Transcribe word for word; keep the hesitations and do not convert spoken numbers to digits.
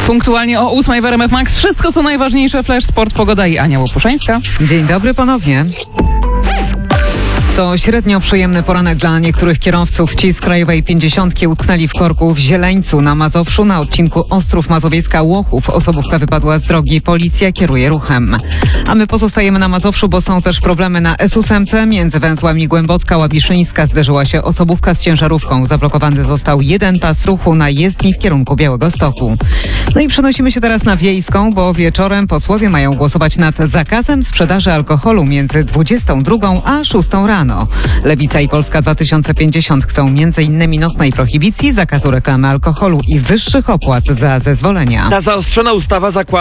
Punktualnie o ósmej w R M F Max. Wszystko co najważniejsze, flash, sport, pogoda i Ania Łopuszańska. Dzień dobry ponownie. To średnio przyjemny poranek dla niektórych kierowców. Ci z Krajowej pięćdziesiątki utknęli w korku w Zieleńcu na Mazowszu na odcinku Ostrów Mazowiecka-Łochów. Osobówka wypadła z drogi. Policja kieruje ruchem. A my pozostajemy na Mazowszu, bo są też problemy na S ósmce. Między węzłami Głębocka-Łabiszyńska zderzyła się osobówka z ciężarówką. Zablokowany został jeden pas ruchu na jezdni w kierunku Białegostoku. No i przenosimy się teraz na Wiejską, bo wieczorem posłowie mają głosować nad zakazem sprzedaży alkoholu między dwudziestą drugą a szóstą rano. Lewica i Polska dwa tysiące pięćdziesiąt chcą między innymi nocnej prohibicji, zakazu reklamy alkoholu i wyższych opłat za zezwolenia. Ta zaostrzona ustawa zakłada